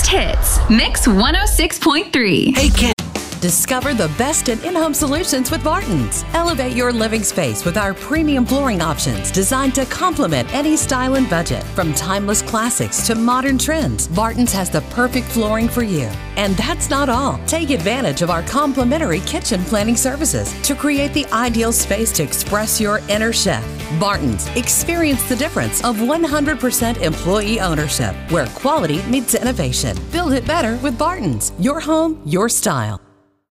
hits, Mix 106.3. Hey, Ken. Discover the best in in-home solutions with Barton's. Elevate your living space with our premium flooring options designed to complement any style and budget. From timeless classics to modern trends, Barton's has the perfect flooring for you. And that's not all. Take advantage of our complimentary kitchen planning services to create the ideal space to express your inner chef. Barton's. Experience the difference of 100% employee ownership, where quality meets innovation. Build it better with Barton's. Your home, your style.